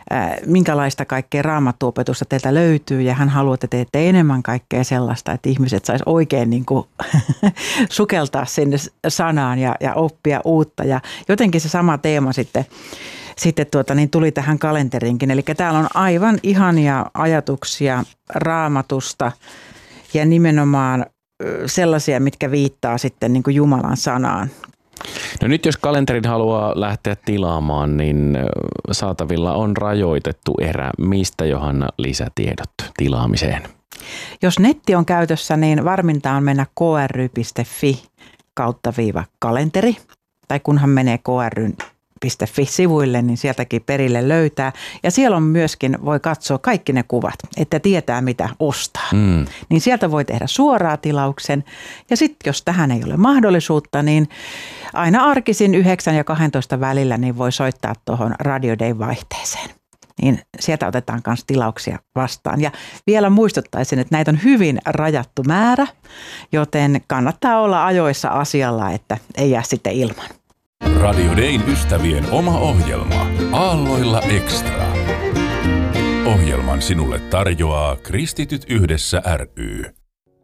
minkälaista kaikkea raamattuopetusta teiltä löytyy ja hän haluaa, että teette enemmän kaikkea sellaista, että ihmiset sais oikein niin kuin sukeltaa sinne sanaan ja oppia uutta ja jotenkin se sama teema sitten tuli tähän kalenteriinkin. Eli täällä on aivan ihania ajatuksia raamatusta ja nimenomaan sellaisia, mitkä viittaa sitten niin kuin Jumalan sanaan. No nyt jos kalenterin haluaa lähteä tilaamaan, niin saatavilla on rajoitettu erä. Mistä Johanna lisätiedot tilaamiseen? Jos netti on käytössä, niin varminta on mennä kry.fi/kalenteri. Tai kunhan menee kry.fi-sivuille, niin sieltäkin perille löytää. Ja siellä on myöskin, voi katsoa kaikki ne kuvat, että tietää mitä ostaa. Niin sieltä voi tehdä suoraa tilauksen. Ja sitten jos tähän ei ole mahdollisuutta, niin aina arkisin 9 ja 12 välillä niin voi soittaa tuohon Radio Day -vaihteeseen. Niin sieltä otetaan myös tilauksia vastaan. Ja vielä muistuttaisin, että näitä on hyvin rajattu määrä, joten kannattaa olla ajoissa asialla, että ei jää sitten ilman. Radio Dayn ystävien oma ohjelma Aalloilla Extra. Ohjelman sinulle tarjoaa Kristityt yhdessä ry.